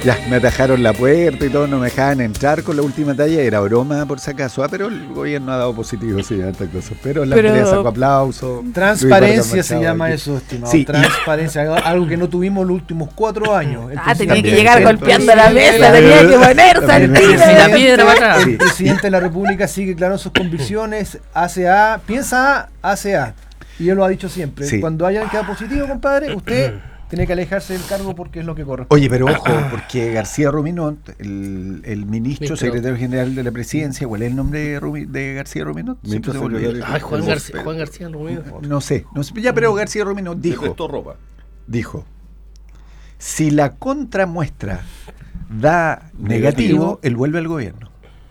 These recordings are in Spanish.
Ya, me atajaron la puerta y todo, no me dejaban entrar con la última talla, era broma por si acaso, pero el gobierno ha dado positivo, sí, a estas cosas, pero la empresa sacó aplausos. Transparencia se llama eso, estimado. Sí. Transparencia, algo que no tuvimos los últimos 4 años. Tenía que llegar golpeando la mesa, tenía que ponerse al tiro de la piedra para acá. El presidente de la República sigue claro en sus convicciones, piensa A, hace A. Y él lo ha dicho siempre. Sí. Cuando haya quedado positivo, compadre, usted tiene que alejarse del cargo porque es lo que corresponde. Oye, pero ojo, porque García Ruminot, el ministro secretario general de la presidencia, ¿cuál es el nombre de García Ruminot? Juan García Ruminot. No sé, ya, pero García Ruminot dijo, si la contramuestra da negativo, él vuelve al gobierno.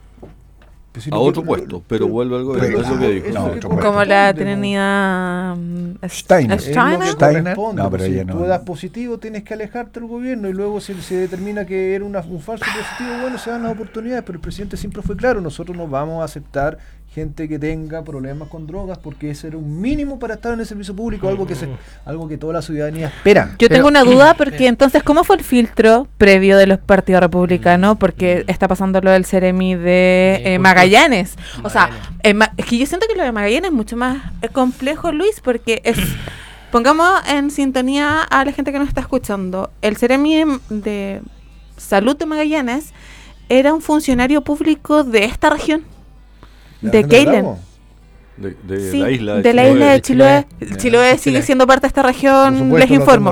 A otro puesto, pero vuelve al gobierno. Eso que dijo. Como la tenía Steiner. No, pero si tú das positivo, tienes que alejarte del gobierno y luego si se determina que era un falso positivo, bueno, se dan las oportunidades, pero el presidente siempre fue claro, nosotros no vamos a aceptar gente que tenga problemas con drogas porque ese era un mínimo para estar en el servicio público, algo que toda la ciudadanía espera. Yo tengo una duda porque entonces, ¿cómo fue el filtro previo de los partidos republicanos? Porque está pasando lo del Ceremi de Magallanes. O sea, es que yo siento que lo de Magallanes es mucho más complejo, Luis, porque pongamos en sintonía a la gente que nos está escuchando. El Ceremi de Salud de Magallanes era un funcionario público de esta región. De Keilen. Sí, la isla de Chiloé. Chiloé sigue siendo parte de esta región, les informo.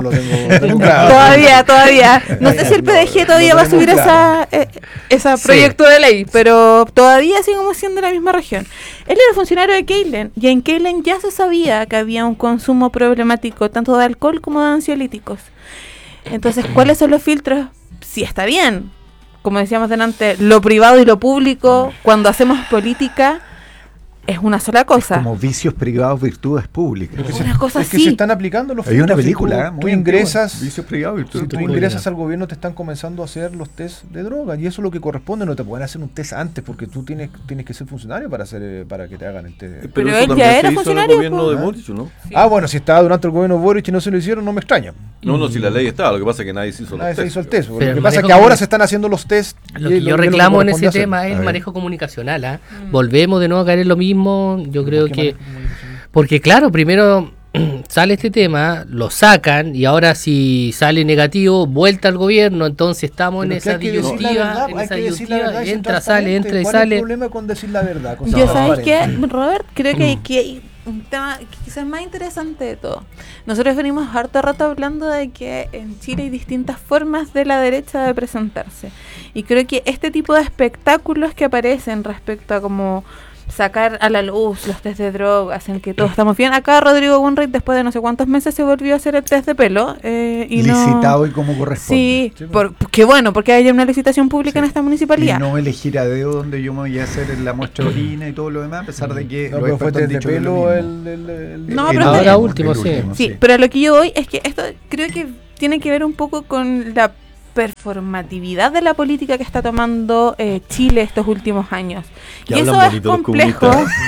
Todavía. No sé si el PDG todavía va a subir ese proyecto de ley, pero todavía seguimos siendo la misma región. Él era funcionario de Keilen, y en Keilen ya se sabía que había un consumo problemático tanto de alcohol como de ansiolíticos. Entonces, ¿cuáles son los filtros? Si está bien, como decíamos delante, lo privado y lo público, cuando hacemos política, es una sola cosa. Es como vicios privados, virtudes públicas. Una cosa así. Es que se están aplicando los filtros. Hay una película, tú ingresas, vicios privados, virtudes si tú ingresas al gobierno, te están comenzando a hacer los test de droga, y eso es lo que corresponde. No te pueden hacer un test antes, porque tú tienes que ser funcionario para que te hagan el test. Pero él ya era funcionario. El gobierno de Boric, ¿no? Sí. Bueno, si estaba durante el gobierno de Boric y no se lo hicieron, no me extraña. No, si la ley estaba, lo que pasa es que nadie se hizo el test. Lo que pasa es que ahora se están haciendo los test. Lo que yo reclamo en ese tema es el manejo comunicacional. Volvemos de nuevo a caer en lo mismo. Yo creo que... Porque claro, primero sale este tema, lo sacan, y ahora si sale negativo, vuelta al gobierno, entonces estamos en esa disyuntiva, entra, sale. ¿Cuál es el problema con decir la verdad? Yo, ¿sabes qué, Robert? Creo que hay un tema que quizás más interesante de todo. Nosotros venimos harto rato hablando de que en Chile hay distintas formas de la derecha de presentarse, y creo que este tipo de espectáculos que aparecen respecto a como sacar a la luz los test de drogas en que todos estamos bien. Acá Rodrigo Bunreid, después de no sé cuántos meses, se volvió a hacer el test de pelo y licitado y como corresponde. Sí, qué bueno, porque hay una licitación pública en esta municipalidad. Y no elegir a dedo donde yo me voy a hacer la muestra de orina y todo lo demás, a pesar de que los expertos han dicho pelo ahora último, sí. Pero a lo que yo voy es que esto creo que tiene que ver un poco con la performatividad de la política que está tomando Chile estos últimos años. Y eso es complejo.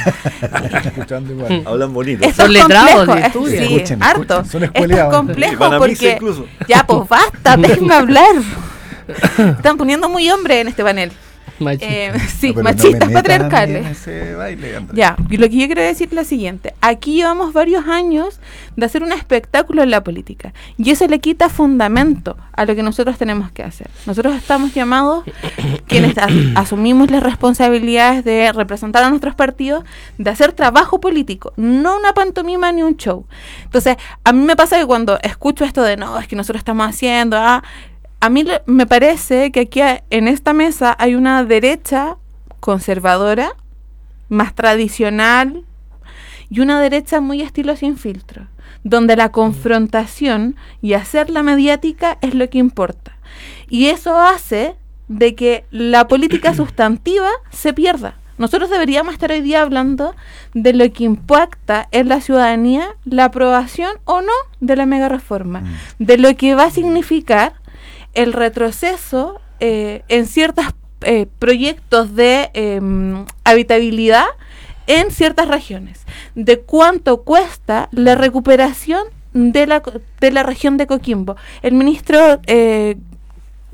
Hablan bonito. Son letrados de estudio. Sí, harto. Son esto es complejo porque... Incluso. Ya, pues basta, déjenme hablar. Están poniendo muy hombre en este panel. Machistas patriarcales. Ya, y lo que yo quiero decir es lo siguiente: aquí llevamos varios años de hacer un espectáculo en la política, y eso le quita fundamento a lo que nosotros tenemos que hacer. Nosotros estamos llamados, quienes asumimos las responsabilidades de representar a nuestros partidos, de hacer trabajo político, no una pantomima ni un show. Entonces, a mí me pasa que cuando escucho esto de no, es que nosotros estamos haciendo... A mí me parece que aquí en esta mesa hay una derecha conservadora, más tradicional, y una derecha muy estilo sin filtro, donde la confrontación y hacerla mediática es lo que importa. Y eso hace de que la política sustantiva se pierda. Nosotros deberíamos estar hoy día hablando de lo que impacta en la ciudadanía la aprobación o no de la mega reforma, de lo que va a significar el retroceso en ciertos proyectos de habitabilidad en ciertas regiones, de cuánto cuesta la recuperación de la región de Coquimbo. El ministro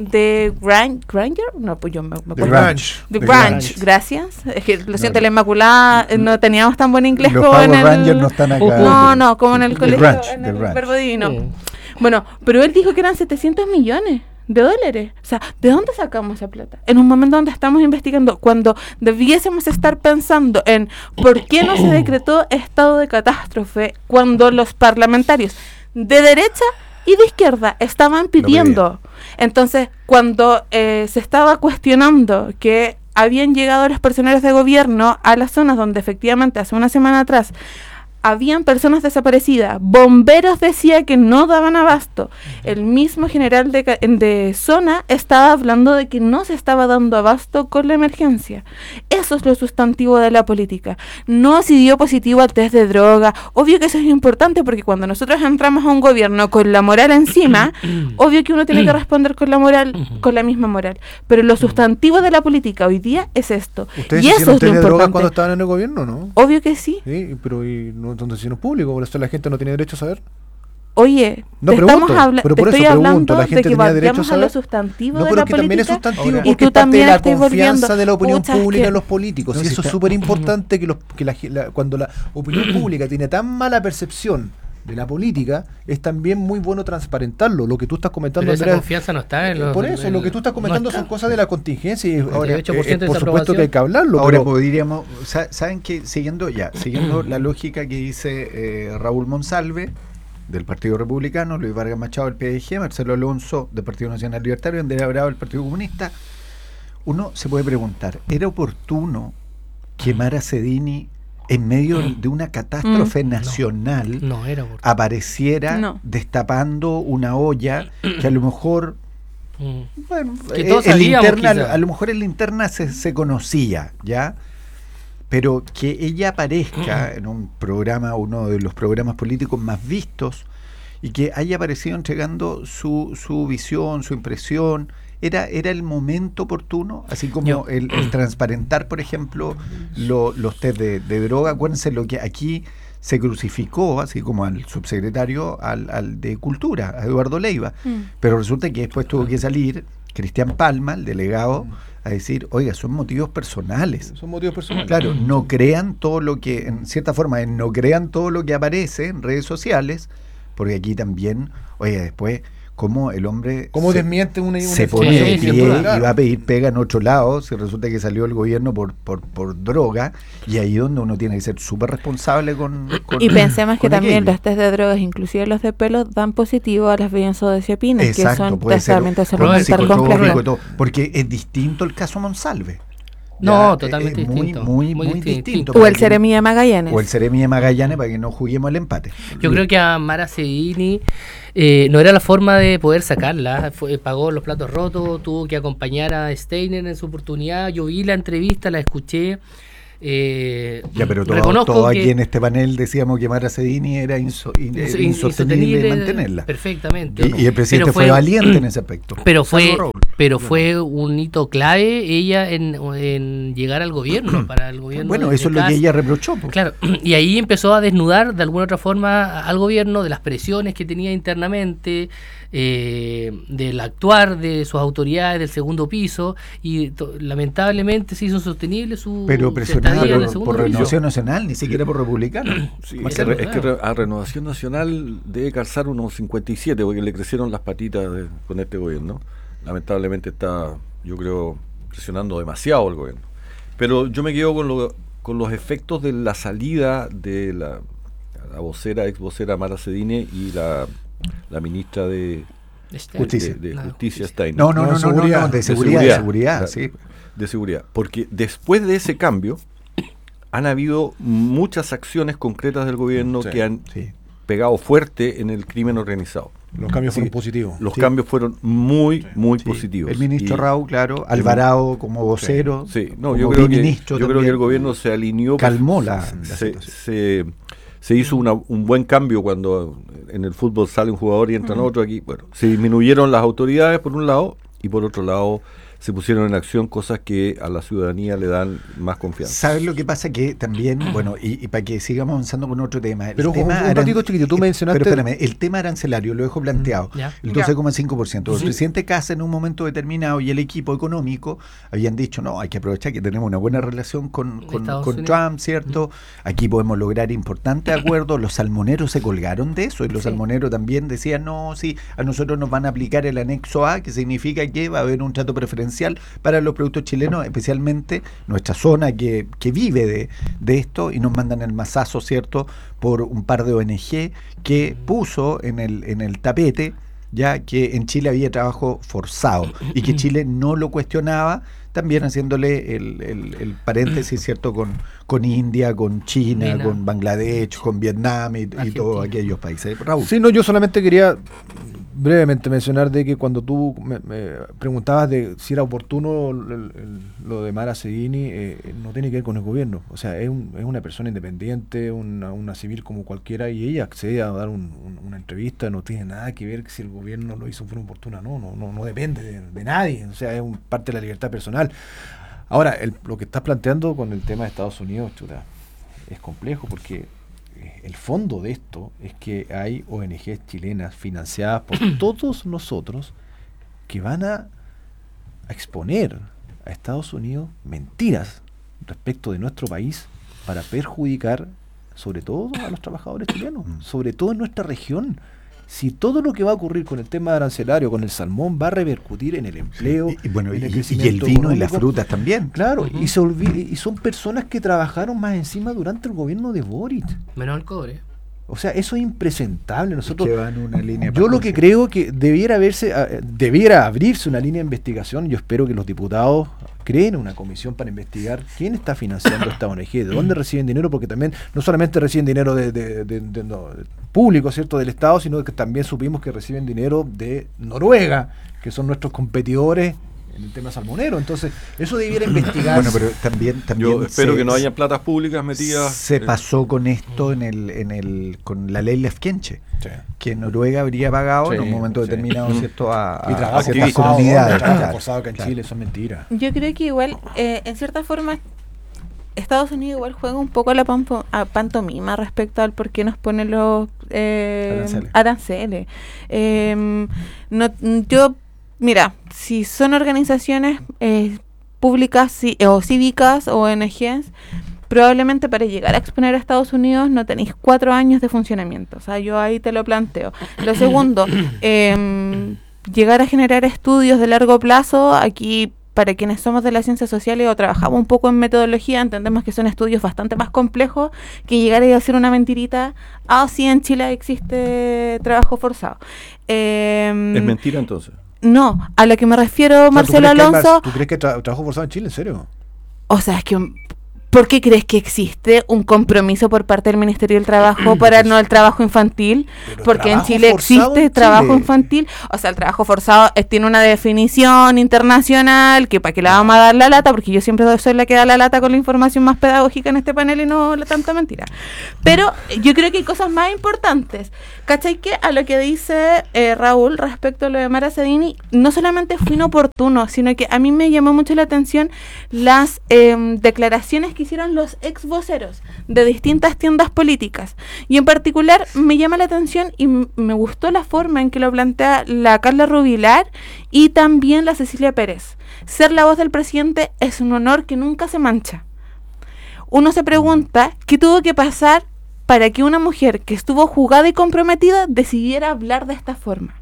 de Granger, no, pues yo me The Branch, gracias. Es que lo siento, la Inmaculada, no teníamos tan buen inglés como en el Rangers no están acá. No, como en el colegio, en el Verbo Divino. Bueno, pero él dijo que eran 700 millones de dólares. O sea, ¿de dónde sacamos esa plata? En un momento donde estamos investigando, cuando debiésemos estar pensando en por qué no se decretó estado de catástrofe, cuando los parlamentarios de derecha y de izquierda estaban pidiendo. Entonces, cuando se estaba cuestionando que habían llegado los personeros de gobierno a las zonas donde efectivamente hace una semana atrás habían personas desaparecidas, bomberos decía que no daban abasto, el mismo general de zona estaba hablando de que no se estaba dando abasto con la emergencia. Eso es lo sustantivo de la política. No si dio positivo al test de droga. Obvio que eso es importante porque cuando nosotros entramos a un gobierno con la moral encima, obvio que uno tiene que responder con la moral, con la misma moral. Pero lo sustantivo de la política hoy día es esto. ¿Ustedes hicieron test de droga cuando estaban en el gobierno, no? Obvio que sí. Sí, pero no son decisiones públicas, por eso la gente no tiene derecho a saber. Oye, no, estamos hablando de que vayamos a lo sustantivo de la política. También es sustantivo y tú también la confianza de la opinión pública en los políticos. No, y eso es súper importante cuando la opinión pública tiene tan mala percepción de la política, es también muy bueno transparentarlo. Lo que tú estás comentando, pero esa confianza no está en los, por eso, lo que tú estás comentando son cosas de la contingencia y ahora, por supuesto que hay que hablarlo. Ahora podríamos, ¿saben qué? Siguiendo la lógica que dice Raúl Monsalve del Partido Republicano, Luis Vargas Machado del PDG, Marcelo Alonso del Partido Nacional Libertario, Andrea Bravo del Partido Comunista, uno se puede preguntar, ¿era oportuno que Mara Cedini en medio de una catástrofe nacional apareciera destapando una olla que a lo mejor bueno, a lo mejor en la interna se conocía, ¿ya? Pero que ella aparezca en un programa, uno de los programas políticos más vistos, y que haya aparecido entregando su visión, su impresión, ¿era el momento oportuno? Así como el transparentar, por ejemplo, los test de droga. Acuérdense lo que aquí se crucificó, así como al subsecretario, al de Cultura, a Eduardo Leiva. Pero resulta que después tuvo que salir Cristian Palma, el delegado, a decir, oiga, son motivos personales. Son motivos personales. Claro, no crean todo lo que, en cierta forma, no crean todo lo que aparece en redes sociales, porque aquí también, oiga, después, cómo el hombre desmiente una se pone de pie y va a pedir pega en otro lado, si resulta que salió el gobierno por droga, y ahí donde uno tiene que ser súper responsable con y pensemos que también los test de drogas, inclusive los de pelo, dan positivo a las benzodiazepinas, que son tratamientos de salud mental complejos. Porque es distinto el caso Monsalve. No, totalmente distinto. Muy distinto. O el Seremi de Magallanes. O el Seremi de Magallanes, para que no juguemos el empate. Yo creo que a Mara Cedini no era la forma de poder sacarla. Pagó los platos rotos, tuvo que acompañar a Steiner en su oportunidad. Yo vi la entrevista, la escuché. Pero todos aquí en este panel decíamos que Mara Cedini era insostenible mantenerla. Perfectamente. Y el presidente fue valiente en ese aspecto. Pero fue un hito clave ella en llegar al gobierno, para el gobierno. Bueno, eso es lo que ella reprochó. Claro, y ahí empezó a desnudar de alguna otra forma al gobierno de las presiones que tenía internamente, del actuar de sus autoridades del segundo piso, y lamentablemente se hizo insostenible su por Renovación Nacional, ni siquiera por Republicano. Sí, es que a Renovación Nacional debe calzar unos 57, porque le crecieron las patitas con este gobierno. Lamentablemente está, yo creo, presionando demasiado el gobierno. Pero yo me quedo con los efectos de la salida de la ex vocera Mara Cedini y la ministra de Justicia Steiner. No, de seguridad, sí. De seguridad. Porque después de ese cambio han habido muchas acciones concretas del gobierno que han pegado fuerte en el crimen organizado. Los cambios fueron positivos. Los cambios fueron muy positivos. El ministro Raúl, claro, Alvarado como vocero. Yo creo que el gobierno se alineó. Calmó la se hizo un buen cambio cuando en el fútbol sale un jugador y entran otro aquí. Bueno, se disminuyeron las autoridades por un lado, y por otro lado se pusieron en acción cosas que a la ciudadanía le dan más confianza. ¿Sabes lo que pasa? Que también, bueno, y para que sigamos avanzando con otro tema. Pero un ratito chiquito, tú mencionaste... Pero espérame, el tema arancelario lo dejo planteado, el 12,5%. El presidente Kast en un momento determinado y el equipo económico habían dicho, no, hay que aprovechar que tenemos una buena relación con Trump, ¿cierto? Aquí podemos lograr importantes acuerdos. Los salmoneros se colgaron de eso y los salmoneros también decían, no, sí, a nosotros nos van a aplicar el anexo A, que significa que va a haber un trato preferencial para los productos chilenos, especialmente nuestra zona que vive de esto, y nos mandan el mazazo, ¿cierto?, por un par de ONG que puso en el tapete ya que en Chile había trabajo forzado y que Chile no lo cuestionaba, también haciéndole el paréntesis, ¿cierto?, con India, con China, con Bangladesh, con Vietnam y todos aquellos países. Raúl. Sí, no, yo solamente quería brevemente mencionar de que cuando tú me preguntabas de si era oportuno lo de Mara Sedini, no tiene que ver con el gobierno. O sea, es una persona independiente, una civil como cualquiera, y ella accede a dar una entrevista. No tiene nada que ver si el gobierno lo hizo de forma oportuna. No depende de nadie. O sea, es parte de la libertad personal. Ahora, lo que estás planteando con el tema de Estados Unidos, chuta, es complejo porque el fondo de esto es que hay ONGs chilenas financiadas por todos nosotros que van a exponer a Estados Unidos mentiras respecto de nuestro país para perjudicar sobre todo a los trabajadores chilenos, sobre todo en nuestra región. Si todo lo que va a ocurrir con el tema arancelario, con el salmón, va a repercutir en el empleo, y el vino y las frutas también. Claro, y son personas que trabajaron más encima durante el gobierno de Boric. Menos el cobre. O sea, eso es impresentable. Nosotros, una línea, yo lo que creo que debiera abrirse una línea de investigación. Yo espero que los diputados creen una comisión para investigar quién está financiando esta ONG, de dónde reciben dinero, porque también no solamente reciben dinero público, ¿cierto?, del Estado, sino que también supimos que reciben dinero de Noruega, que son nuestros competidores en el tema salmonero. Entonces, eso debiera investigarse. Bueno, pero también yo espero que no haya platas públicas metidas. Se pasó con esto con la ley Lefkenche, que Noruega habría pagado en un momento determinado, ¿cierto?, a ciertas comunidades. Trabajo forzado que en Chile, son mentiras. Yo creo que igual, en cierta forma, Estados Unidos igual juega un poco a la pantomima respecto al por qué nos pone los aranceles. Mira, si son organizaciones públicas o cívicas o ONGs, probablemente para llegar a exponer a Estados Unidos no tenéis 4 años de funcionamiento. O sea, yo ahí te lo planteo. Lo segundo, llegar a generar estudios de largo plazo, aquí para quienes somos de las ciencias sociales o trabajamos un poco en metodología, entendemos que son estudios bastante más complejos que llegar a hacer una mentirita, sí, en Chile existe trabajo forzado. ¿Es mentira entonces? No, a lo que me refiero, Marcelo Alonso... ¿Tú crees que trabajo forzado en Chile, en serio? O sea, es que... ¿Por qué crees que existe un compromiso por parte del Ministerio del Trabajo para no el trabajo infantil? Porque en Chile existe trabajo infantil. O sea, el trabajo forzado tiene una definición internacional que para qué le vamos a dar la lata, porque yo siempre soy la que da la lata con la información más pedagógica en este panel y no la tanta mentira. Pero yo creo que hay cosas más importantes. ¿Cachai? Que a lo que dice Raúl respecto a lo de Mara Sedini, no solamente fue inoportuno, sino que a mí me llamó mucho la atención las declaraciones que hicieron los ex voceros de distintas tiendas políticas, y en particular me llama la atención y me gustó la forma en que lo plantea la Carla Rubilar y también la Cecilia Pérez. Ser la voz del presidente es un honor que nunca se mancha. Uno se pregunta qué tuvo que pasar para que una mujer que estuvo jugada y comprometida decidiera hablar de esta forma.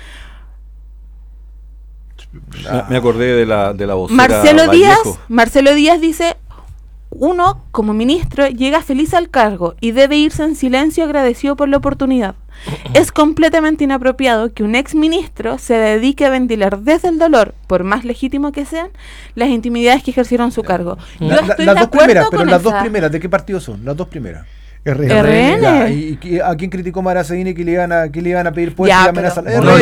Me acordé de la vocera Marcelo Díaz dice: uno, como ministro, llega feliz al cargo y debe irse en silencio agradecido por la oportunidad. Es completamente inapropiado que un ex ministro se dedique a ventilar desde el dolor, por más legítimo que sean, las intimidades que ejercieron su cargo. Yo estoy de acuerdo con las dos primeras, ¿de qué partido son? Las dos primeras. RN. ¿Y a quién criticó Maracini que le iban a pedir puestos y amenazar? No,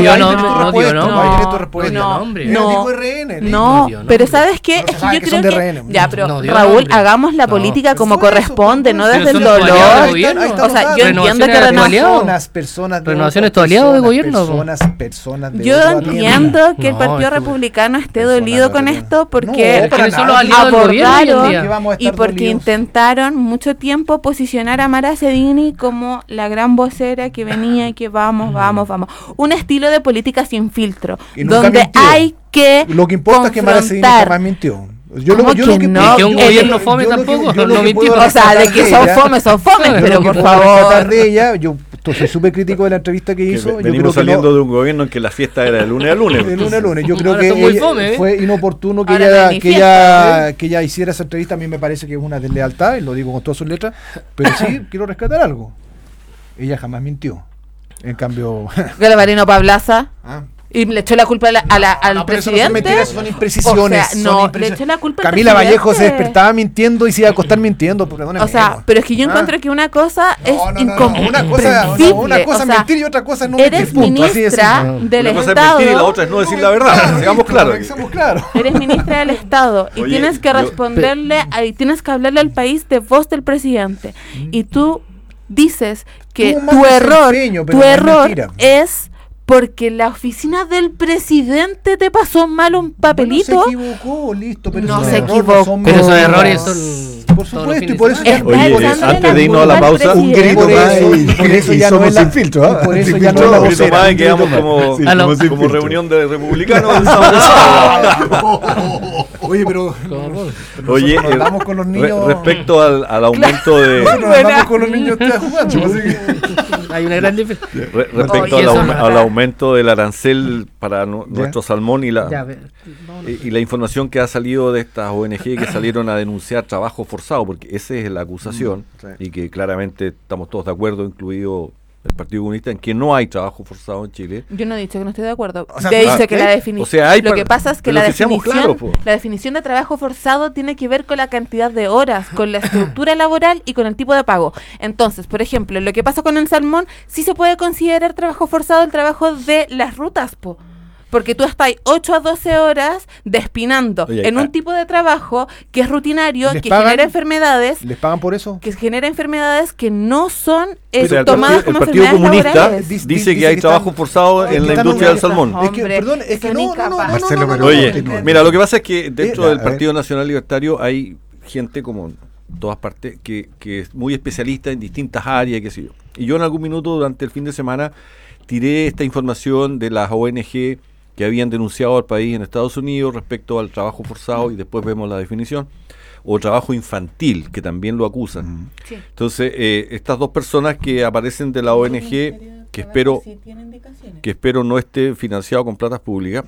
pero ¿sabes qué? Es que yo creo que... Ya, pero Raúl, hagamos la política como corresponde, no desde el dolor. O sea, yo entiendo que Renovación es tu aliado de gobierno. Yo entiendo que el Partido Republicano esté dolido con esto porque abordaron y porque intentaron mucho tiempo posicionar a Mara Cedini como la gran vocera que venía y que vamos. Un estilo de política sin filtro, donde hay que lo que importa es que Mara Cedini jamás mintió. Que un gobierno fome tampoco no mintió. O sea, de que son fome, pero por favor. De ella, yo soy súper crítico de la entrevista que hizo. Venimos saliendo de un gobierno en que la fiesta era de lunes a lunes. De lunes a lunes. Yo creo que fue inoportuno que ella hiciera esa entrevista. A mí me parece que es una deslealtad, y lo digo con todas sus letras, pero sí quiero rescatar algo. Ella jamás mintió. En cambio... Galavarino Pablaza. Y le echó la culpa al presidente. Son imprecisiones. Le echó la culpa al Camila Vallejo se despertaba mintiendo y se iba a acostar mintiendo. O sea, pero es que yo encuentro que una cosa es incomprensible. Una cosa es mentir y otra cosa es no mentir. Eres ministra del Estado. Una cosa es mentir y la otra es no decir la verdad. Digamos claro. Eres ministra del Estado y tienes que responderle, tienes que hablarle al país de voz del presidente. Y tú dices que tu error es... porque la oficina del presidente te pasó mal un papelito. No se equivocó, listo. Pero no se equivocó. Pero esos errores son... Por supuesto, y por eso ya... Oye, antes de irnos a la pausa, un grito más y por eso ya no es sin filtro. Por eso ya no es la vocera. Y quedamos como reunión de republicanos. Oye, pero... Oye, hablamos con los niños... Respecto al aumento de... hablamos con los niños jugando. Hay una gran diferencia. Respecto al aumento del arancel para nuestro salmón y la información que ha salido de estas ONG que salieron a denunciar trabajo forzado, porque esa es la acusación, y que claramente estamos todos de acuerdo, incluido el Partido Comunista, en que no hay trabajo forzado en Chile. Yo no he dicho que no estoy de acuerdo. Dice que la definición... Lo que pasa es que la definición de trabajo forzado tiene que ver con la cantidad de horas, con la estructura laboral y con el tipo de pago. Entonces, por ejemplo, lo que pasa con el salmón, sí se puede considerar trabajo forzado el trabajo de las rutas, porque tú estás 8 a 12 horas despinando en un tipo de trabajo que es rutinario, que genera enfermedades. ¿Les pagan por eso? Que genera enfermedades que no son tomadas como enfermedades laborales. El Partido Comunista dice que hay trabajo forzado en la industria del salmón. Es que no. Oye, mira, lo que pasa es que dentro del Partido Nacional Libertario hay gente como en todas partes que es muy especialista en distintas áreas, qué sé yo. Y yo en algún minuto durante el fin de semana tiré esta información de las ONG que habían denunciado al país en Estados Unidos respecto al trabajo forzado, y después vemos la definición, o trabajo infantil, que también lo acusan. Sí. Entonces, estas dos personas que aparecen de la ONG, que espero no esté financiado con platas públicas,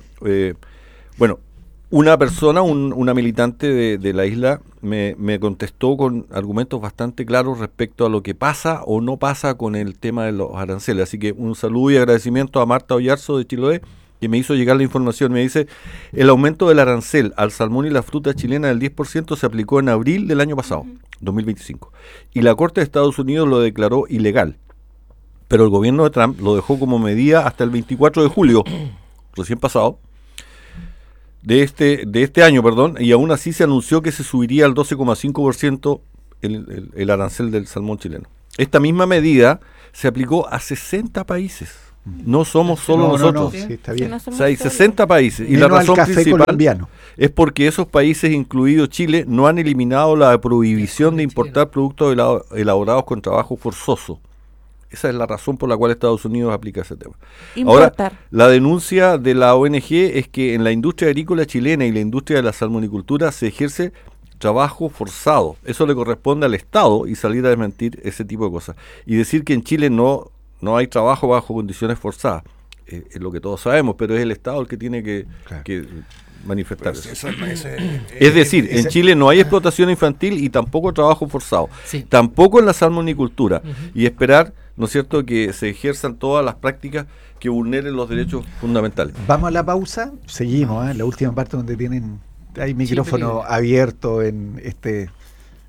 una persona, una militante de la isla, me contestó con argumentos bastante claros respecto a lo que pasa o no pasa con el tema de los aranceles. Así que un saludo y agradecimiento a Marta Ollarzo de Chiloé, que me hizo llegar la información. Me dice: el aumento del arancel al salmón y la fruta chilena del 10% se aplicó en abril del año pasado, 2025, y la Corte de Estados Unidos lo declaró ilegal, pero el gobierno de Trump lo dejó como medida hasta el 24 de julio, recién pasado, de este año, y aún así se anunció que se subiría al 12,5% el arancel del salmón chileno. Esta misma medida se aplicó a 60 países. No somos solo nosotros. Sí, está bien. O sea, hay 60 países. Y la razón principal es porque esos países, incluido Chile, no han eliminado la prohibición de importar productos elaborados con trabajo forzoso. Esa es la razón por la cual Estados Unidos aplica ese tema. Ahora, la denuncia de la ONG es que en la industria agrícola chilena y la industria de la salmonicultura se ejerce trabajo forzado. Eso le corresponde al Estado, y salir a desmentir ese tipo de cosas. Y decir que en Chile no hay trabajo bajo condiciones forzadas. Es lo que todos sabemos, pero es el Estado el que tiene que manifestar eso. Es decir, en Chile no hay explotación infantil y tampoco trabajo forzado. Sí. Tampoco en la salmonicultura. Y esperar, ¿no es cierto?, que se ejerzan todas las prácticas que vulneren los derechos fundamentales. Vamos a la pausa. Seguimos, la última parte donde hay micrófono abierto en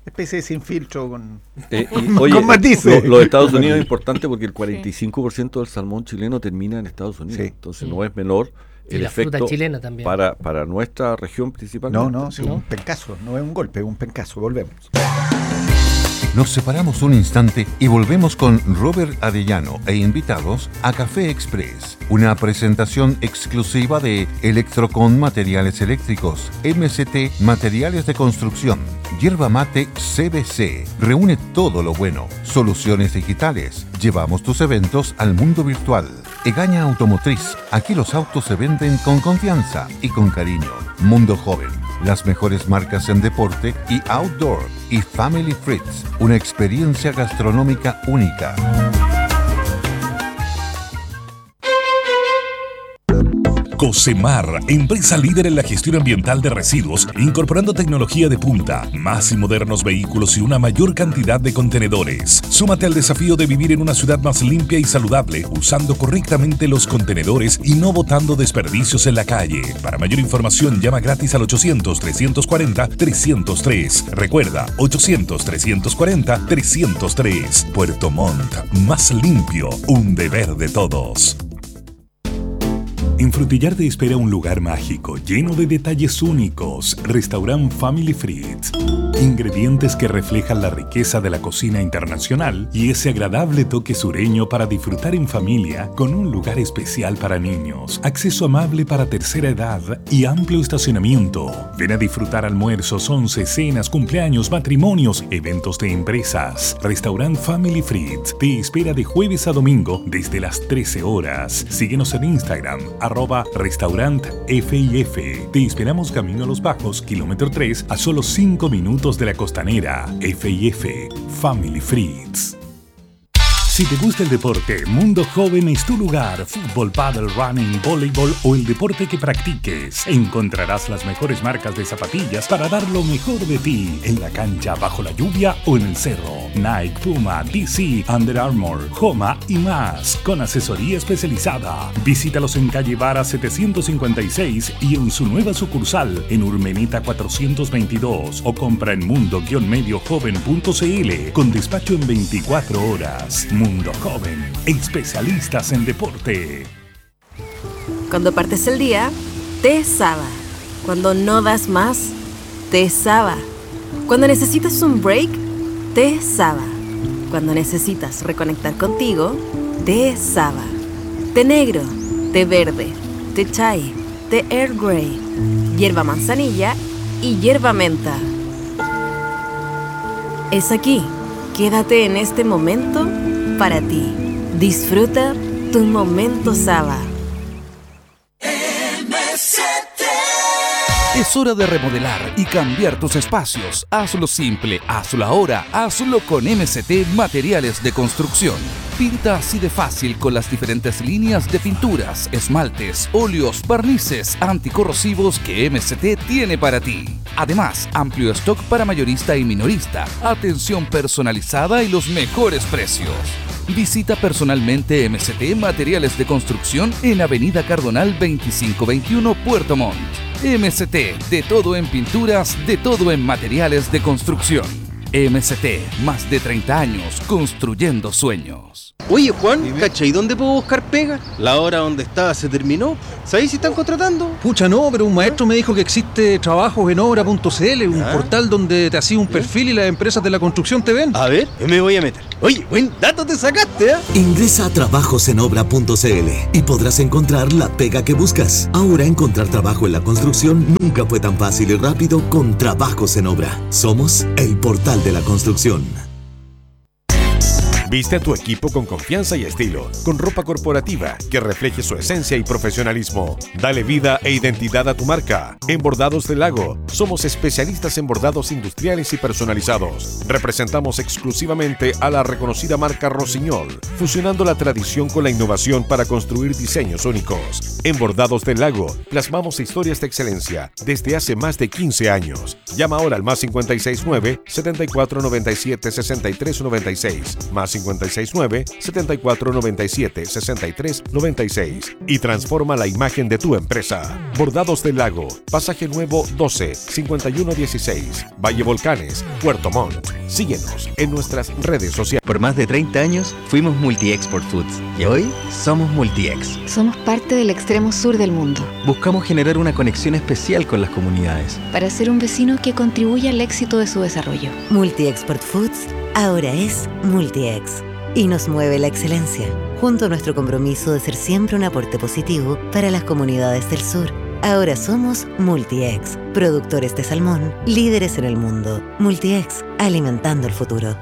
especie de sin filtro con, con matices. Los Estados Unidos es importante porque el 45% del salmón chileno termina en Estados Unidos. Sí. Entonces no es menor el efecto chilena también. Para nuestra región principalmente. No, sí, un pencazo, no es un golpe, es un pencazo. Volvemos. Nos separamos un instante y volvemos con Robert Arellano e invitados a Café Express, una presentación exclusiva de Electrocon Materiales Eléctricos, MST Materiales de Construcción, Yerba Mate CBC, reúne todo lo bueno, soluciones digitales, llevamos tus eventos al mundo virtual. Egaña Automotriz, aquí los autos se venden con confianza y con cariño. Mundo Joven, las mejores marcas en deporte y outdoor, y Family Fritz, una experiencia gastronómica única. Cocemar, empresa líder en la gestión ambiental de residuos, incorporando tecnología de punta, más y modernos vehículos y una mayor cantidad de contenedores. Súmate al desafío de vivir en una ciudad más limpia y saludable, usando correctamente los contenedores y no botando desperdicios en la calle. Para mayor información, llama gratis al 800-340-303. Recuerda, 800-340-303. Puerto Montt, más limpio, un deber de todos. En Frutillar te espera un lugar mágico, lleno de detalles únicos. Restaurant Family Fritz. Ingredientes que reflejan la riqueza de la cocina internacional y ese agradable toque sureño para disfrutar en familia con un lugar especial para niños, acceso amable para tercera edad y amplio estacionamiento. Ven a disfrutar almuerzos, once, cenas, cumpleaños, matrimonios, eventos de empresas. Restaurant Family Fritz te espera de jueves a domingo desde las 13 horas. Síguenos en Instagram, @restaurantfif. Te esperamos camino a Los Bajos, kilómetro 3, a solo 5 minutos de la Costanera. FIF, Family Fritz. Si te gusta el deporte, Mundo Joven es tu lugar. Fútbol, pádel, running, voleibol o el deporte que practiques. Encontrarás las mejores marcas de zapatillas para dar lo mejor de ti. En la cancha, bajo la lluvia o en el cerro. Nike, Puma, DC, Under Armour, Homa y más. Con asesoría especializada. Visítalos en calle Vara 756 y en su nueva sucursal en Urmeneta 422. O compra en mundo-mediojoven.cl con despacho en 24 horas. Mundo Joven, especialistas en deporte. Cuando partes el día, te Saba. Cuando no das más, te Saba. Cuando necesitas un break, te Saba. Cuando necesitas reconectar contigo, te Saba. Té negro, té verde, té chai, té Earl Grey, hierba manzanilla y hierba menta. Es aquí. Quédate en este momento para ti. Disfruta tu momento Saba. Es hora de remodelar y cambiar tus espacios. Hazlo simple, hazlo ahora, hazlo con MST Materiales de Construcción. Pinta así de fácil con las diferentes líneas de pinturas, esmaltes, óleos, barnices, anticorrosivos que MST tiene para ti. Además, amplio stock para mayorista y minorista, atención personalizada y los mejores precios. Visita personalmente MST Materiales de Construcción en Avenida Cardonal 2521, Puerto Montt. MST, de todo en pinturas, de todo en materiales de construcción. MST, más de 30 años construyendo sueños. Oye Juan, ¿cachai dónde puedo buscar pega? La hora donde estaba se terminó. ¿Sabéis si están contratando? Pucha, no, pero un maestro me dijo que existe trabajosenobra.cl, un portal donde te hacía un perfil y las empresas de la construcción te ven. A ver, me voy a meter. Oye, buen dato te sacaste, ¿eh? Ingresa a trabajosenobra.cl y podrás encontrar la pega que buscas. Ahora encontrar trabajo en la construcción nunca fue tan fácil y rápido con Trabajos en Obra. Somos el portal de la construcción. Viste a tu equipo con confianza y estilo, con ropa corporativa que refleje su esencia y profesionalismo. Dale vida e identidad a tu marca. En Bordados del Lago, somos especialistas en bordados industriales y personalizados. Representamos exclusivamente a la reconocida marca Rossignol, fusionando la tradición con la innovación para construir diseños únicos. En Bordados del Lago, plasmamos historias de excelencia desde hace más de 15 años. Llama ahora al +569 7497 6396, 569-7497-6396 y transforma la imagen de tu empresa. Bordados del Lago, Pasaje Nuevo 12, 5116, Valle Volcanes, Puerto Montt. Síguenos en nuestras redes sociales. Por más de 30 años fuimos Multi-Export Foods y hoy somos Multi-Ex. Somos parte del extremo sur del mundo. Buscamos generar una conexión especial con las comunidades. Para ser un vecino que contribuya al éxito de su desarrollo. Multi-Export Foods ahora es Multi-Ex y nos mueve la excelencia, junto a nuestro compromiso de ser siempre un aporte positivo para las comunidades del sur. Ahora somos Multi-Ex, productores de salmón, líderes en el mundo. Multi-Ex, alimentando el futuro.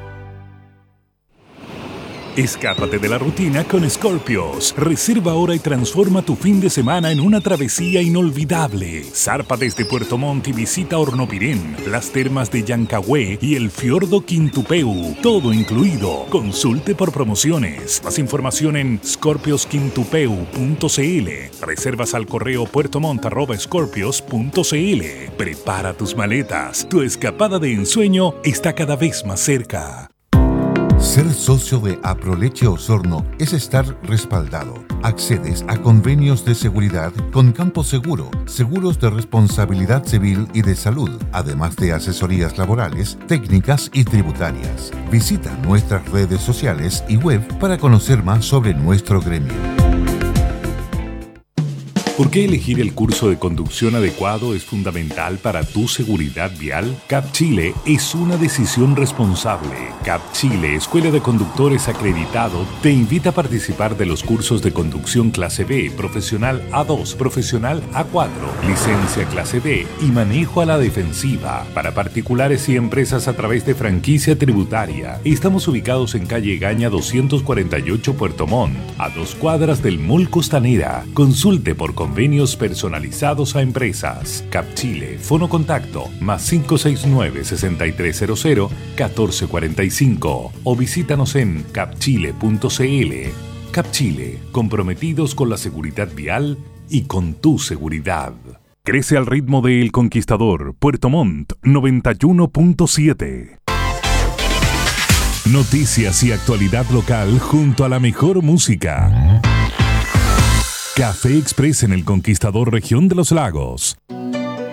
Escápate de la rutina con Scorpios. Reserva ahora y transforma tu fin de semana en una travesía inolvidable. Zarpa desde Puerto Montt y visita Hornopirén, las termas de Llancagüe y el fiordo Quintupeu. Todo incluido. Consulte por promociones. Más información en scorpiosquintupeu.cl. Reservas al correo puertomont@scorpios.cl. Prepara tus maletas. Tu escapada de ensueño está cada vez más cerca. Ser socio de Aproleche Osorno es estar respaldado. Accedes a convenios de seguridad con Campo Seguro, seguros de responsabilidad civil y de salud, además de asesorías laborales, técnicas y tributarias. Visita nuestras redes sociales y web para conocer más sobre nuestro gremio. ¿Por qué elegir el curso de conducción adecuado es fundamental para tu seguridad vial? CAP Chile es una decisión responsable. CAP Chile, Escuela de Conductores acreditado, te invita a participar de los cursos de conducción clase B, profesional A2, profesional A4, licencia clase B y manejo a la defensiva para particulares y empresas a través de franquicia tributaria. Estamos ubicados en calle Gaña 248 Puerto Montt, a 2 cuadras del Mall Costanera. Consulte por convenios personalizados a empresas. CAP Chile, fono contacto más 569-6300-1445 o visítanos en capchile.cl. CAP Chile, comprometidos con la seguridad vial y con tu seguridad. Crece al ritmo de El Conquistador, Puerto Montt 91.7. Noticias y actualidad local junto a la mejor música. Café Express en El Conquistador, región de los Lagos.